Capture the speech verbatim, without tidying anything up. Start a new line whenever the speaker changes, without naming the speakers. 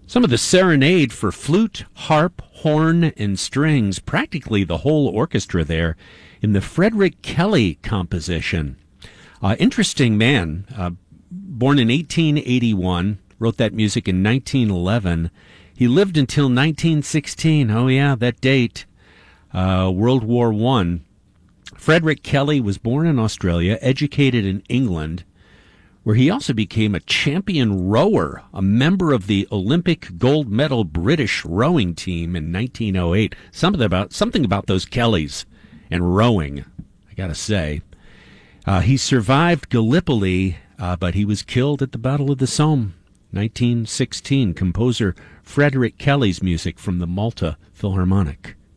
Some of the serenade for flute, harp, horn, and strings, practically the whole orchestra there, in the Frederick Kelly composition. Uh, interesting man, uh, born in eighteen eighty-one, wrote that music in nineteen eleven. He lived until nineteen sixteen. Oh, yeah, that date, uh, World War One. Frederick Kelly was born in Australia, educated in England, where he also became a champion rower, a member of the Olympic gold medal British rowing team in nineteen oh eight. Something about something about those Kellys and rowing, I gotta say. Uh, he survived Gallipoli, uh, but he was killed at the Battle of the Somme, nineteen sixteen. Composer Frederick Kelly's music from the Malta Philharmonic.